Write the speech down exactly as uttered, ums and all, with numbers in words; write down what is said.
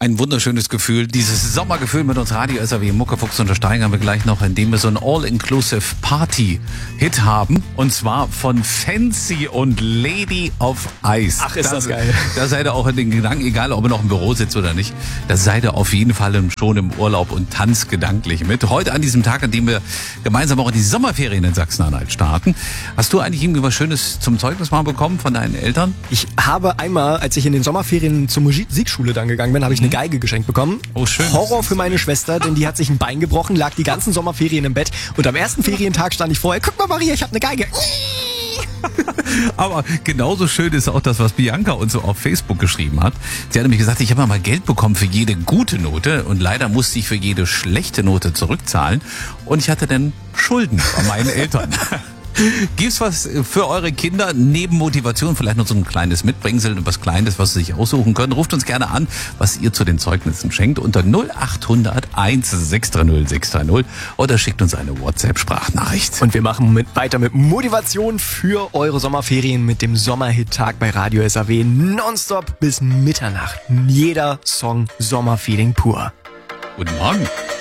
Ein wunderschönes Gefühl, dieses Sommergefühl mit uns Radio S R W Muckefuchs untersteigen wir gleich noch, indem wir so einen All-Inclusive Party-Hit haben. Und zwar von Fancy und Lady of Ice. Ach, ist das, das geil. Da seid ihr auch in den Gedanken, egal ob ihr noch im Büro sitzt oder nicht, da seid ihr auf jeden Fall schon im Urlaub und tanzt gedanklich mit. Heute an diesem Tag, an dem wir gemeinsam auch in die Sommerferien in Sachsen-Anhalt starten. Hast du eigentlich irgendwie was Schönes zum Zeugnis mal bekommen von deinen Eltern? Ich habe einmal, als ich in den Sommerferien zur Musikschule dann gegangen bin, habe ich eine Geige geschenkt bekommen. Oh, schön. Horror für meine Schwester, denn die hat sich ein Bein gebrochen, lag die ganzen Sommerferien im Bett und am ersten Ferientag stand ich vorher, guck mal Maria, ich habe eine Geige. Aber genauso schön ist auch das, was Bianca uns so auf Facebook geschrieben hat. Sie hat nämlich gesagt, ich habe mal Geld bekommen für jede gute Note und leider musste ich für jede schlechte Note zurückzahlen und ich hatte dann Schulden bei meinen Eltern. Gibt's was für eure Kinder neben Motivation, vielleicht noch so ein kleines Mitbringsel und was Kleines, was sie sich aussuchen können? Ruft uns gerne an, was ihr zu den Zeugnissen schenkt unter null acht hundert eins sechs drei null sechs drei null oder schickt uns eine WhatsApp-Sprachnachricht. Und wir machen mit, weiter mit Motivation für eure Sommerferien mit dem Sommerhit-Tag bei Radio S R W nonstop bis Mitternacht. Jeder Song Sommerfeeling pur. Guten Morgen.